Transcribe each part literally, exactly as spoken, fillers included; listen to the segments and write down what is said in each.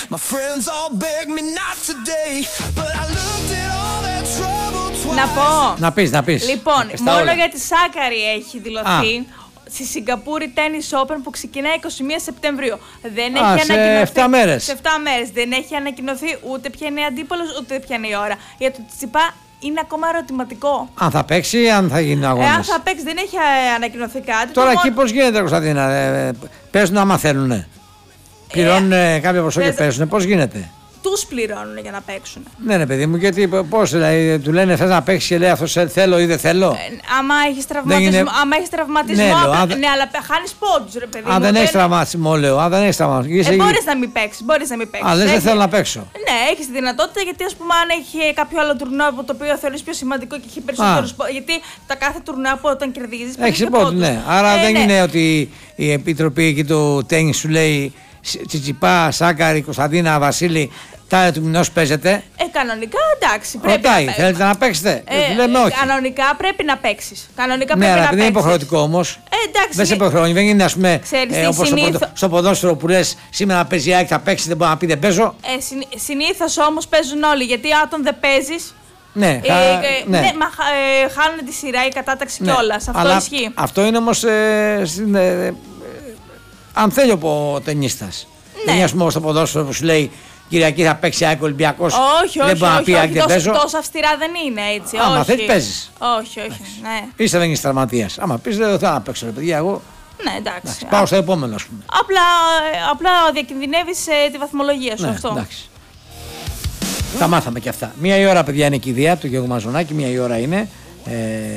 Να πω. Να πεις, να πεις. Λοιπόν, να πεις μόνο όλα. για τη Σάκαρη έχει δηλωθεί. Α. Στη Σιγκαπούρη Tennis Open που ξεκινάει εικοστή πρώτη Σεπτεμβρίου. Δεν Α, έχει σε ανακοινωθεί. εφτά μέρες. Σε εφτά μέρες. Δεν έχει ανακοινωθεί ούτε ποια είναι η αντίπαλος, ούτε ποια είναι η ώρα. Για το Τσιτσιπά είναι ακόμα ερωτηματικό. Αν θα παίξει, αν θα γίνει αγώνας. Ε, αν θα παίξει, δεν έχει ανακοινωθεί κάτι. Τώρα εκεί μόνο... πώς γίνεται, Κωνσταντίνα. Ε, παίζουν άμα θέλουνε. Πληρώνουν ε, κάποια ποσό και παίζουν. Πώς γίνεται. Τους πληρώνουν για να παίξουν. Ναι, ναι, παιδί μου, γιατί πώς δηλαδή, του λένε θες να παίξεις και λέει αυτό θέλω ή δεν θέλω. Ε, άμα έχεις τραυματισμό, είναι... άμα έχεις τραυματισμό ναι, απλά, αν... ναι, αλλά χάνεις πόντους, ρε παιδί μου. Αν δεν έχεις δεν... τραυματισμό, λέω. Αν δεν έχεις τραυματισμό. Ε, μπορείς να μην παίξεις, μπορείς να μην παίξεις. Α, λες έχεις... δεν θέλω να παίξω. Ναι, έχεις τη δυνατότητα γιατί ας πούμε αν έχει κάποιο άλλο τουρνουά από το οποίο θεωρείς πιο σημαντικό και έχει περισσότερους πόντους. Γιατί τα κάθε τουρνουά που όταν κερδίζεις έχεις πόντους, ναι. Άρα ε, δεν ναι. είναι ότι η επιτροπή εκεί του τένις σου λέει Τσιτσιπά, Σάκαρη, Κωνσταντίνα, Βασίλη. Τάδε του μηνός παίζετε. Ε, κανονικά εντάξει. Πρέπει Ρωτάει, να θέλετε να παίξετε. Ε, λέμε όχι. Κανονικά πρέπει να παίξεις. Κανονικά ναι, πρέπει αλλά να δεν είναι υποχρεωτικό όμως. Ε, εντάξει. Δεν σε υποχρεώνει. Δεν είναι, ας πούμε, ε, όπως συνήθω... στο, στο ποδόσφαιρο που λες σήμερα παίζει ΑΕΚ, θα παίξει, δεν μπορεί να πει δεν παίζω. Ε, συν, συνήθως όμως παίζουν όλοι. Γιατί όταν δεν παίζεις. Ναι, ε, χα... ε, ναι. ναι, μα ε, χάνουν τη σειρά, η κατάταξη ναι. κιόλας. Αυτό αλλά ισχύει. Αυτό είναι όμως. Ε, ε, ε, ε, αν θέλει ο ταινίστας. Ναι. Δεν είναι ας πούμε στο ποδόσφαιρο που σου λέει. Κυριακή θα παίξει ΑΕΚ Ολυμπιακός. Όχι, όχι, δεν όχι, όχι, όχι δεν τόσο, τόσο αυστηρά δεν είναι έτσι. Άμα θέλει παίζεις. Όχι, όχι, ναι. Είσαι δεν είσαι τραυματίας. Άμα πεις δεν θέλω να παίξω ρε παιδιά εγώ. Ναι, εντάξει. εντάξει πάω στο επόμενο ας πούμε. Απλά, απλά διακινδυνεύεις ε, τη βαθμολογία σου ναι, αυτό. Εντάξει. Τα μάθαμε και αυτά. Μία η ώρα παιδιά είναι η κηδεία του Γιώργου Μαζονάκη, μία η ώρα είναι. Ε...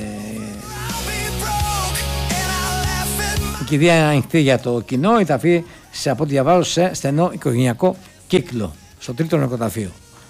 Η κηδεία είναι ανοιχτή για το κοινό, η ταφή σε από ό,τι διαβάζω σε στενό οικογενειακό κύκλο. Στο τρίτο νοικοταφείο.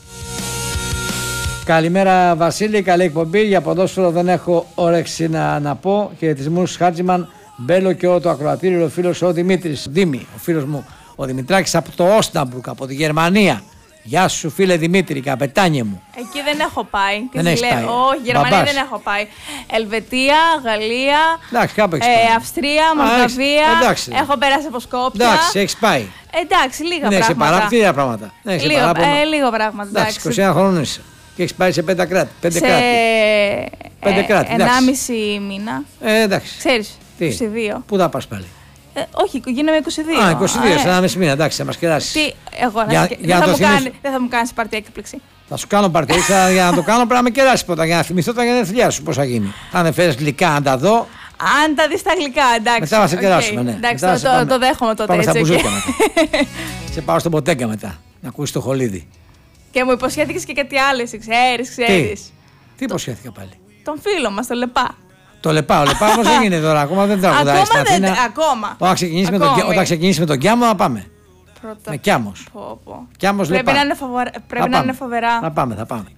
Καλημέρα Βασίλη, καλή εκπομπή. Για ποδόσφαιρο δεν έχω όρεξη να, να πω. Χαιρετισμούς Χάτζιμαν, Μπέλο και όλο το ακροατήριο. Ο φίλος ο Δημήτρης Δήμη, ο φίλος μου ο Δημητράκης από το Όσταμπρουκ, από τη Γερμανία. Γεια σου φίλε Δημήτρη, καπετάνιε μου. Εκεί δεν έχω πάει. Δεν έχεις πάει. Όχι, Γερμανία Μπαμπάς. Δεν έχω πάει. Ελβετία, Γαλλία, εντάξει, κάπου έχεις ε, πάει. Αυστρία, Μολδαβία. Έχω περάσει από Σκόπια. Εντάξει, έχεις πάει. Εντάξει, λίγα δεν πράγματα. Δεν έχεις παράπτυρα πράγματα. Δεν λίγο, ε, λίγο πράγματα. Εντάξει, είκοσι ένα χρόνων είσαι. Και έχεις πάει σε πέντε κράτη. Πέντε σε κράτη. Πέντε ε, κράτη. ενάμιση μήνα. Ε, εντάξει. Ξέρεις, τι? είκοσι δύο. Πού θα πας πάλι? Ε, όχι, γίνομαι είκοσι δύο. Α, είκοσι δύο, σε ένα μισή μήνα, εντάξει, θα μας κεράσεις. Τι, εγώ για, να για δεν, να θα μου θυμίσω... κάνει, δεν θα μου κάνεις πάρτι έκπληξη. Θα σου κάνω πάρτι έκπληξη, για να το κάνω πρέπει να με κεράσεις πρώτα, για να θυμηθώ τα γενέθλιά σου, πώς θα γίνει. Αν δεν φέρεις γλυκά, αν τα δω. Αν τα δεις τα γλυκά, εντάξει. Μετά θα σε κεράσουμε, okay. ναι. Εντάξει, μετά το, το, το δέχομαι τότε. Πάμε έτσι, στα μπουζούκια okay. μετά. Σε πάω στο ποτέγκα μετά, να ακούσεις το χολίδι. Και μου υποσχέθηκες και κάτι άλλο, εσύ ξέρεις, ξέρεις. Τι, τι υποσχέθηκα πάλι? Τον φίλο μας, τον Λεπά. Το Λεπά, ο Λεπά όμως δεν είναι τώρα, ακόμα δεν τραγουδάει στην Αθήνα. Ακόμα. Όταν ξεκινήσει με, το, ξεκινήσει με τον Κιάμο να πάμε. Πρώτα. Με Κιάμος. Πω, πω. Κιάμος πρέπει Λεπά. Να είναι φοβερα... Πρέπει να είναι φοβερά. Να πάμε, θα πάμε.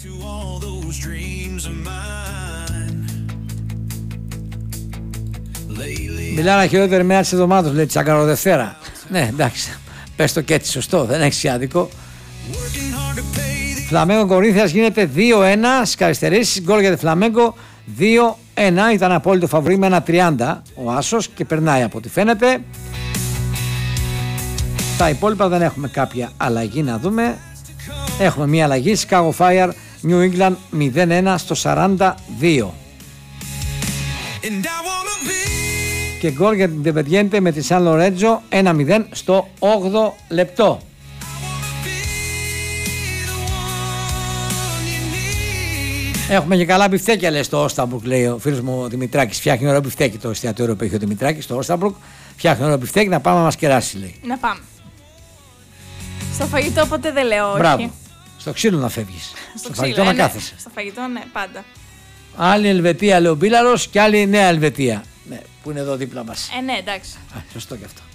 Μιλάω χειρότερη μέρα της εβδομάδας, λέει Τσάκαρο Δευτέρα. Ναι, εντάξει. Πες το και έτσι, σωστό, δεν έχεις άδικο. Φλαμέγκο Κορίνθιας γίνεται δύο ένα στις καθυστερήσεις. Γκολ για τη Φλαμέγκο δύο ένα. Ήταν απόλυτο φαβορί με ένα τριάντα ο Άσος και περνάει από ό,τι φαίνεται. Τα υπόλοιπα δεν έχουμε κάποια αλλαγή να δούμε. Έχουμε μία αλλαγή. Chicago Fire New England μηδέν ένα στο σαράντα δύο. Και γκολ για την Independiente με τη Σαν Λορέτζο ένα μηδέν στο όγδοο λεπτό. Έχουμε και καλά μπιφτέκια, λέει, στο Όσταμπρουκ, λέει ο φίλος μου ο Δημητράκης. Φτιάχνει ωραίο μπιφτέκι το εστιατόριο που έχει ο Δημητράκης στο Όσταμπρουκ. Φτιάχνει ωραίο μπιφτέκι, να πάμε να μας κεράσει, λέει. Να πάμε. Στο φαγητό ποτέ δεν λέω όχι. Μπράβο. Στο ξύλο να φεύγεις. Στο, στο φαγητό ε, να ναι. κάθεσαι. Στο φαγητό, ναι, πάντα. Άλλη Ελβετία, λέει ο Μπίλαρος, και άλλη Νέα Ελβετία. Ναι, που είναι εδώ δίπλα μας. Ε, ναι, εντάξει. Α, σωστό και αυτό.